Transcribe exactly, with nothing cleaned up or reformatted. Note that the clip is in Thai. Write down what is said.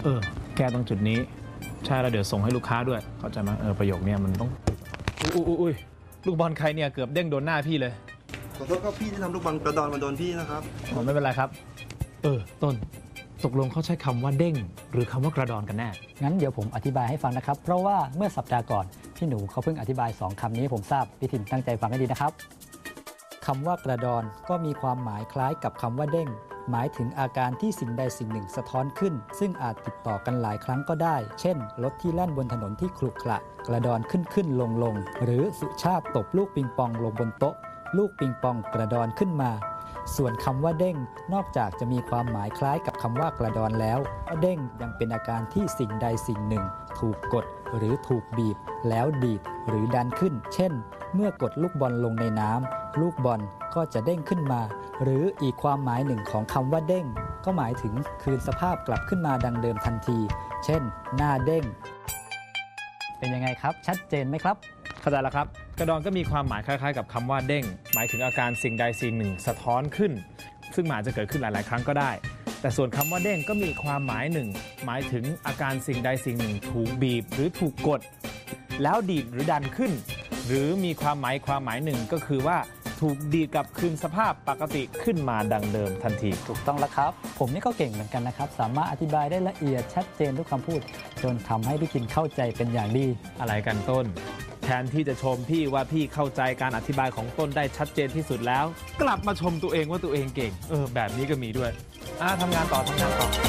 เออแก้ตรงจุดนี้ใช่แล้วเดี๋ยวส่งให้ลูกค้าด้วยเข้าใจไหมเออประโยคนี้มันต้องอุ้ยอุ้ยลูกบอลใครเนี่ยเกือบเด้งโดนหน้าพี่เลยขอโทษครับพี่ที่ทำลูกบอลกระดอนมาโดนพี่นะครับอ๋อไม่เป็นไรครับเออต้นตกลงเขาใช้คำว่าเด้งหรือคำว่ากระดอนกันแน่งั้นเดี๋ยวผมอธิบายให้ฟังนะครับเพราะว่าเมื่อสัปดาห์ก่อนพี่หนูเขาเพิ่งอธิบายสองคำนี้ผมทราบพี่ถิ่นตั้งใจฟังให้ดีนะครับคำว่ากระดอนก็มีความหมายคล้ายกับคำว่าเด้งหมายถึงอาการที่สิ่งใดสิ่งหนึ่งสะท้อนขึ้นซึ่งอาจติดต่อกันหลายครั้งก็ได้เช่นรถที่แล่นบนถนนที่ขรุขระกระดอนขึ้นขึ้นลงลงหรือสุชาติตบลูกปิงปองลงบนโต๊ะลูกปิงปองกระดอนขึ้นมาส่วนคำว่าเด้งนอกจากจะมีความหมายคล้ายกับคำว่ากระดอนแล้วเด้งยังเป็นอาการที่สิ่งใดสิ่งหนึ่งถูกกดหรือถูกบีบแล้วดีดหรือดันขึ้นเช่นเมื่อกดลูกบอลลงในน้ำลูกบอลก็จะเด้งขึ้นมาหรืออีกความหมายหนึ่งของคำว่าเด้งก็หมายถึงคืนสภาพกลับขึ้นมาดังเดิมทันทีเช่นหน้าเด้งเป็นยังไงครับชัดเจนไหมครับเข้าใจแล้วครับกระดอนก็มีความหมายคล้ายๆกับคำว่าเด้งหมายถึงอาการสิ่งใดสิ่งหนึ่งสะท้อนขึ้นซึ่งอาจจะเกิดขึ้นหลายๆครั้งก็ได้แต่ส่วนคำว่าเด้งก็มีความหมายหนึ่งหมายถึงอาการสิ่งใดสิ่งหนึ่งถูกบีบหรือถูกกดแล้วดีดหรือดันขึ้นหรือมีความหมายความหมายหนึ่งก็คือว่าถูกดีดกลับคืนสภาพปกติขึ้นมาดังเดิมทันทีถูกต้องแล้วครับผมนี่ก็เก่งเหมือนกันนะครับสามารถอธิบายได้ละเอียดชัดเจนทุกคำพูดจนทำให้พี่กินเข้าใจเป็นอย่างดีอะไรกันต้นแทนที่จะชมพี่ว่าพี่เข้าใจการอธิบายของต้นได้ชัดเจนที่สุดแล้วกลับมาชมตัวเองว่าตัวเองเก่งเออแบบนี้ก็มีด้วยอ่าทำงานต่อทำงานต่อ